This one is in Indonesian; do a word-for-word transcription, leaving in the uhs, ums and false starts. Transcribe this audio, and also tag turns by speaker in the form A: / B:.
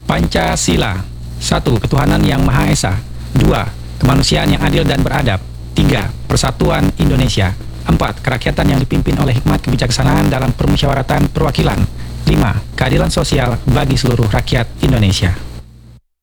A: Pancasila. Satu. Ketuhanan yang Maha Esa. Dua. Kemanusiaan yang adil dan beradab. Tiga. Persatuan Indonesia. Empat. Kerakyatan yang dipimpin oleh hikmat kebijaksanaan dalam permusyawaratan perwakilan. Lima. Keadilan sosial bagi seluruh rakyat Indonesia.